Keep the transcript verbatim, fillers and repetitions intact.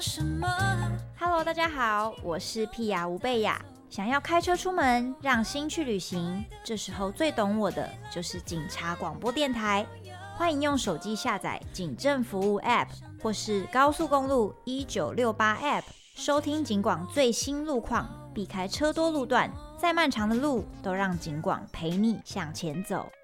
什么 Hello， 大家好，我是屁雅吴贝雅。想要开车出门，让心去旅行，这时候最懂我的就是警察广播电台。欢迎用手机下载警政服务 App 或是高速公路一九六八 App， 收听警广最新路况，避开车多路段，再漫长的路都让警广陪你向前走。